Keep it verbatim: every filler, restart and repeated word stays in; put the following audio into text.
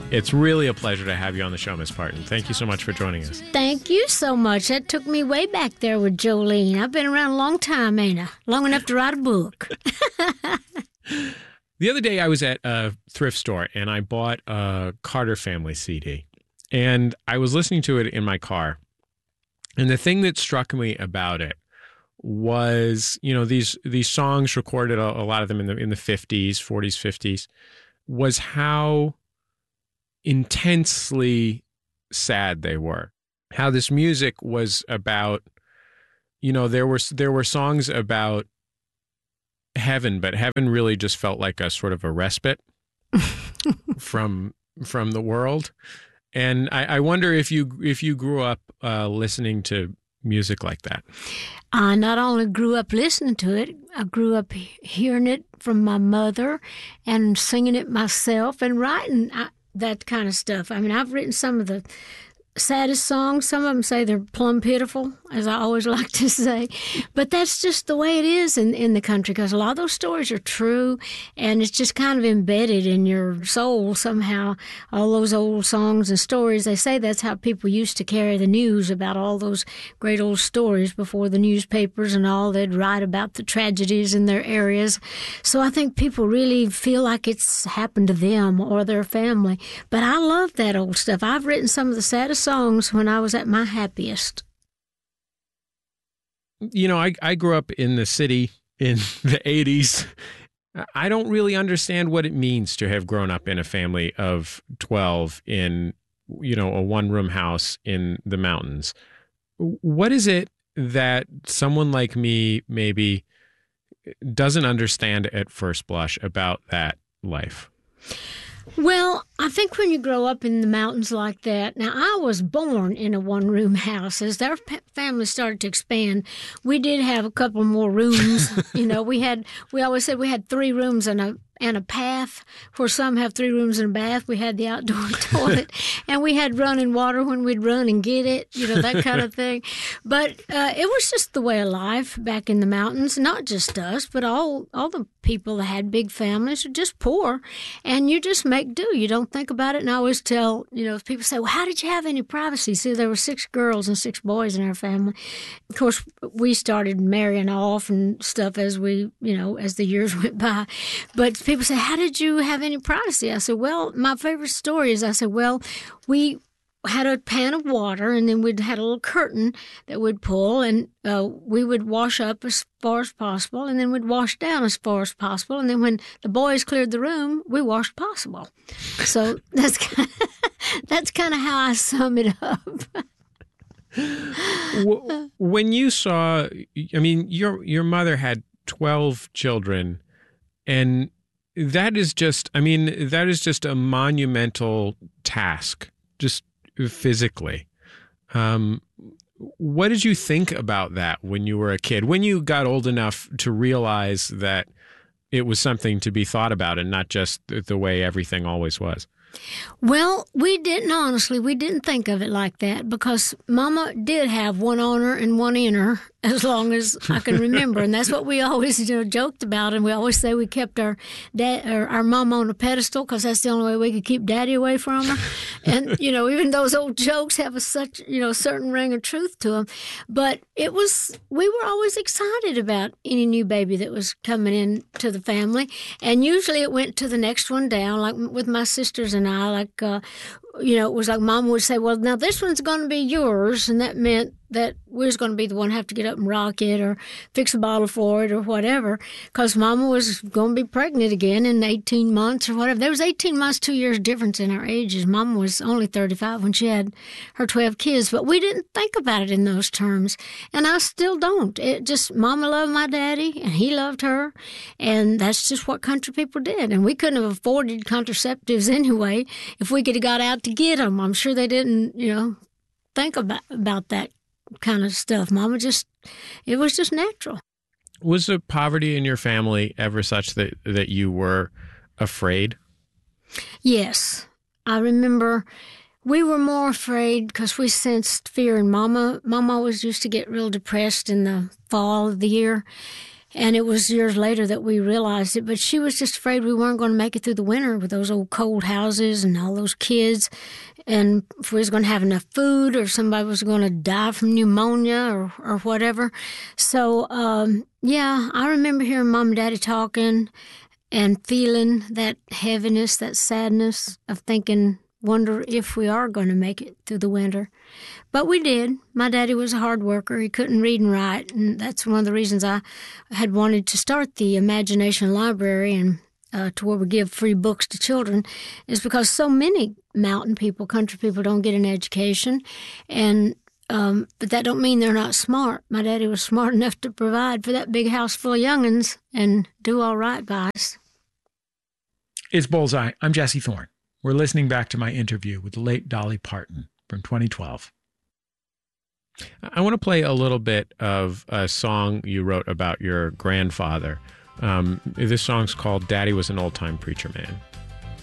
It's really a pleasure to have you on the show, Miss Parton. Thank you so much for joining us. Thank you so much. That took me way back there with Jolene. I've been around a long time, ain't I? Long enough to write a book. The other day I was at a thrift store and I bought a Carter Family C D. And I was listening to it in my car. And the thing that struck me about it was, you know, these these songs recorded, a, a lot of them in the in the fifties, forties, fifties, was how intensely sad they were. How this music was about, you know, there were there were songs about heaven, but heaven really just felt like a sort of a respite from from the world. And I, I wonder if you if you grew up uh, listening to music like that. I not only grew up listening to it, I grew up hearing it from my mother and singing it myself and writing I, that kind of stuff. I mean, I've written some of the saddest songs. Some of them say they're plumb pitiful, as I always like to say. But that's just the way it is in, in the country, because a lot of those stories are true, and it's just kind of embedded in your soul somehow. All those old songs and stories, they say that's how people used to carry the news about all those great old stories before the newspapers and all. They'd write about the tragedies in their areas. So I think people really feel like it's happened to them or their family. But I love that old stuff. I've written some of the saddest songs when I was at my happiest. You know, I, I grew up in the city in the eighties. I don't really understand what it means to have grown up in a family of twelve in, you know, a one-room house in the mountains. What is it that someone like me maybe doesn't understand at first blush about that life? Well, I think when you grow up in the mountains like that, now I was born in a one-room house. As our family started to expand, we did have a couple more rooms. You know, we had, we always said we had three rooms and a and a path, where some have three rooms and a bath. We had the outdoor toilet, and we had running water when we'd run and get it, you know, that kind of thing. But uh, it was just the way of life back in the mountains, not just us, but all, all the people that had big families are just poor, and you just make do. You don't think about it. And I always tell, you know, if people say, well, how did you have any privacy? See, there were six girls and six boys in our family. Of course, we started marrying off and stuff as we, you know, as the years went by. But people say, how did you have any privacy? I said, well, my favorite story is I said, well, we had a pan of water, and then we'd had a little curtain that we'd pull, and uh, we would wash up as far as possible, and then we'd wash down as far as possible. And then when the boys cleared the room, we washed possible. So that's kind of, that's kind of how I sum it up. When you saw, I mean, your your mother had twelve children, and that is just, I mean, that is just a monumental task, just physically. Um, what did you think about that when you were a kid, when you got old enough to realize that it was something to be thought about and not just the way everything always was? Well, we didn't, honestly, we didn't think of it like that, because Mama did have one on her and one in her as long as I can remember. And that's what we always, you know, joked about. And we always say we kept our dad or our mom on a pedestal because that's the only way we could keep Daddy away from her. And, you know, even those old jokes have a such, you know, certain ring of truth to them. But it was, we were always excited about any new baby that was coming in to the family. And usually it went to the next one down, like with my sisters and I, like, uh, you know, it was like Mom would say, well, now this one's going to be yours. And that meant that we was going to be the one to have to get up and rock it or fix a bottle for it or whatever, because Mama was going to be pregnant again in eighteen months or whatever. There was eighteen months, two years difference in our ages. Mama was only thirty-five when she had her twelve kids, but we didn't think about it in those terms. And I still don't. It just, Mama loved my daddy and he loved her. And that's just what country people did. And we couldn't have afforded contraceptives anyway if we could have got out to get them. I'm sure they didn't, you know, think about, about that kind of stuff. Mama just, it was just natural. Was the poverty in your family ever such that, that you were afraid? Yes. I remember we were more afraid because we sensed fear in Mama. Mama always used to get real depressed in the fall of the year. And it was years later that we realized it, but she was just afraid we weren't going to make it through the winter with those old cold houses and all those kids, and if we was going to have enough food or somebody was going to die from pneumonia or, or whatever. So, um, yeah, I remember hearing Mom and Daddy talking and feeling that heaviness, that sadness of thinking, wonder if we are going to make it through the winter. But we did. My daddy was a hard worker. He couldn't read and write, and that's one of the reasons I had wanted to start the Imagination Library and uh, to where we give free books to children, is because so many mountain people, country people, don't get an education, and um, but that don't mean they're not smart. My daddy was smart enough to provide for that big house full of young'uns and do all right by us. It's Bullseye. I'm Jesse Thorne. We're listening back to my interview with the late Dolly Parton from twenty twelve. I want to play a little bit of a song you wrote about your grandfather. Um, this song's called Daddy Was an Old-Time Preacher Man.